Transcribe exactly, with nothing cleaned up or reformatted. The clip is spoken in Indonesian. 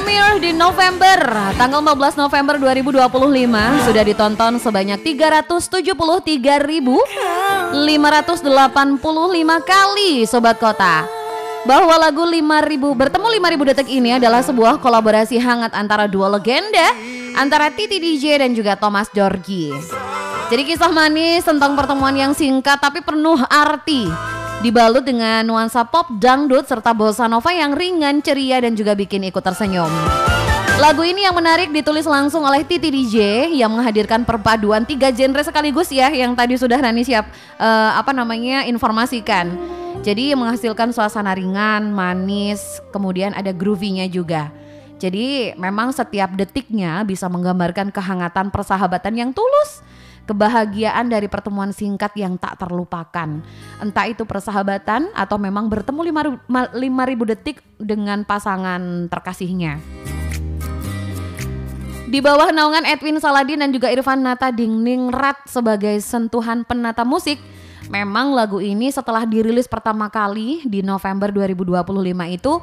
Premiere di November, tanggal empat belas November dua ribu dua puluh lima sudah ditonton sebanyak tiga ratus tujuh puluh tiga ribu lima ratus delapan puluh lima kali Sobat Kota. Bahwa lagu lima ribu bertemu lima ribu detik ini adalah sebuah kolaborasi hangat antara dua legenda, antara Titi D J dan juga Thomas Djorghi. Jadi kisah manis tentang pertemuan yang singkat tapi penuh arti, dibalut dengan nuansa pop, dangdut, serta bossa nova yang ringan, ceria, dan juga bikin ikut tersenyum. Lagu ini yang menarik ditulis langsung oleh Titi D J yang menghadirkan perpaduan tiga genre sekaligus ya, yang tadi sudah Rani siap uh, apa namanya informasikan. Jadi menghasilkan suasana ringan, manis, kemudian ada groovy-nya juga. Jadi memang setiap detiknya bisa menggambarkan kehangatan persahabatan yang tulus, kebahagiaan dari pertemuan singkat yang tak terlupakan. Entah itu persahabatan atau memang bertemu lima ribu detik dengan pasangan terkasihnya. Di bawah naungan Edwin Saladin dan juga Irfan Nata Dingningrat sebagai sentuhan penata musik, memang lagu ini setelah dirilis pertama kali di November dua ribu dua puluh lima itu